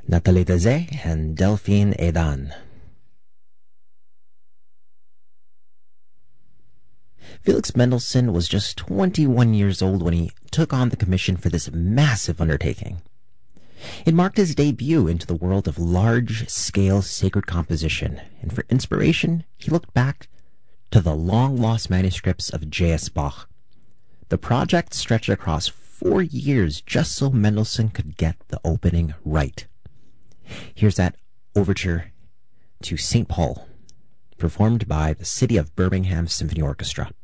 Nathalie Deshaies and Delphine Edan. Felix Mendelssohn was just 21 years old when he took on the commission for this massive undertaking. It marked his debut into the world of large-scale sacred composition, and for inspiration, he looked back to the long-lost manuscripts of J.S. Bach. The project stretched across 4 years just so Mendelssohn could get the opening right. Here's that overture to St. Paul, performed by the City of Birmingham Symphony Orchestra.